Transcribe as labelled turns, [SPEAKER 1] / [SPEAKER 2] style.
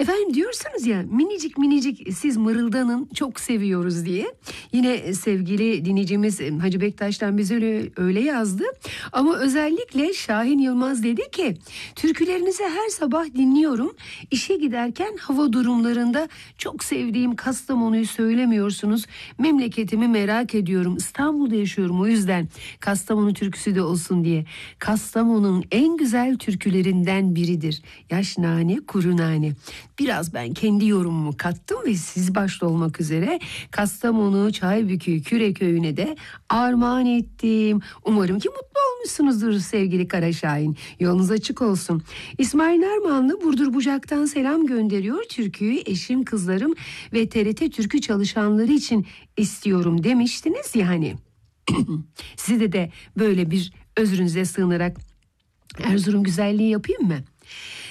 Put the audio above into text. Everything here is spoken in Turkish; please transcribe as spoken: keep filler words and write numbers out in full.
[SPEAKER 1] Efendim diyorsunuz ya, minicik minicik siz mırıldanın, çok seviyoruz diye. Yine sevgili dinleyicimiz Hacı Bektaş'tan bize öyle, öyle yazdı. Ama özellikle Şahin Yılmaz dedi ki, türkülerinizi her sabah dinliyorum. İşe giderken hava durumlarında çok sevdiğim Kastamonu'yu söylemiyorsunuz. Memleketimi merak ediyorum. İstanbul'da yaşıyorum, o yüzden Kastamonu türküsü de olsun diye. Kastamonu'nun en güzel türkülerinden biridir. Yaş nane, kuru nane. Biraz ben kendi yorumumu kattım ve siz başta olmak üzere Kastamonu, Çaybükü, Küreköy'üne de armağan ettim. Umarım ki mutlu olmuşsunuzdur sevgili Kara Şahin. Yolunuz açık olsun. İsmail Narmanlı Burdur Bucak'tan selam gönderiyor. Türküyü eşim, kızlarım ve T R T türkü çalışanları için istiyorum demiştiniz ya hani. Size de, de böyle bir özrünüze sığınarak Erzurum güzelliği yapayım mı?